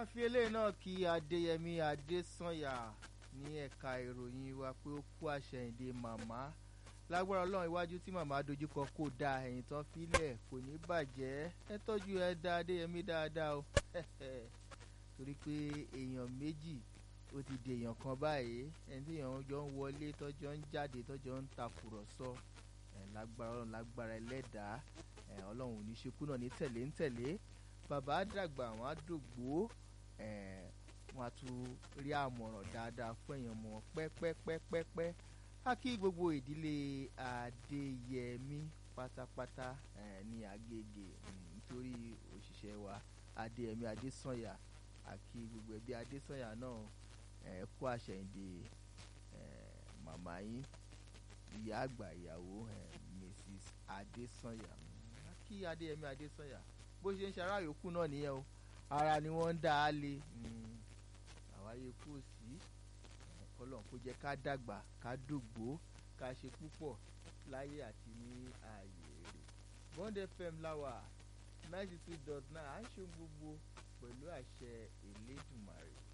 máa fi eléyìí náà kí Adéyẹmí Adésànyà ní ẹ̀ka ìròyìn wa pé ó kú àṣẹyìndé màmá lágbára Ọlọ́run iwájú tí màmá dojúkọ kò dáa ẹ̀yìn tán fílẹ̀ kò ní bàjẹ́ ẹ tọ́jú ẹ dá Adéyẹmí dáadáa o torí pé èèyàn méjì ó ti di èèyàn kan báyìí ẹni tí èèyàn jọ ń wọlé tọ́jọ́ ń jáde tọ́jọ́ ń takùrọ̀sọ lágbára Ọlọ́run lágbára ẹlẹ́dàá Ọlọ́run ò ní ṣekú náà ní tẹ̀lé ń tẹ̀lé bàbá dàgbà wọn á dògbó wọn á tún rí àmọ̀ràn dáadáa fún èèyàn mọ̀ pẹ́pẹ́pẹ́pẹ́ á kí gbogbo ìdílé Adéyẹmí pátápátá ní Agége nítorí òṣìṣẹ́ wa Adéyẹmí Adésànyà àkí gbogbo ẹbí Adésànyà náà kú àṣẹyìndé màmá yín ìyá àgbà ìyàwó Mrs Adésànyà àkí Adéyẹmí Adésànyà bó ṣe ń ṣará yòókù náà nìyẹn o ara ni wọ́n ń dá a lé àwáyé kú sí Ọlọ́run kó jẹ́ ká dàgbà ká dògbó ká ṣe púpọ̀ láyé àti ní ààyè rẹ̀. Bond FM láwà 92.9 à ń ṣe gbogbo pẹ̀lú àṣẹ Elédùmarè.